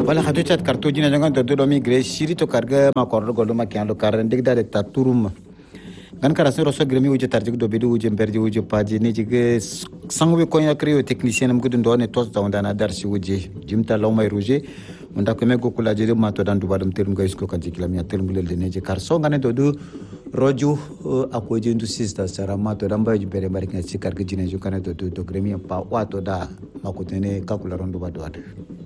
wala hadu chat kartu jina jangan to do mi gre shiri to karga ma kordo golo ma kyan lo karan dig dare ta turum gan kara so roso gremi uje tarjik do bedu uje berje uje paji ni jige sangwe konya kreo technicien am gudun do ne tos da ndana dar si uje jimta law may rouge munda ko me gokula jere ma to dan dubadum terum gais ko kan jikila mi terum lel de ne je kar so ngane do roju akoje ndu sista sara ma to dan bayu bere bari kan sikar ge jine ju kan do gremi pa wa to da ma ko tene kakula rondo ba do